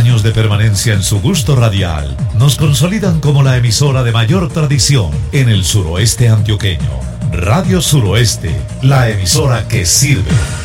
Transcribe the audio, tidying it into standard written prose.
años de permanencia en su gusto radial nos consolidan como la emisora de mayor tradición en el suroeste antioqueño. Radio Suroeste, la emisora que sirve.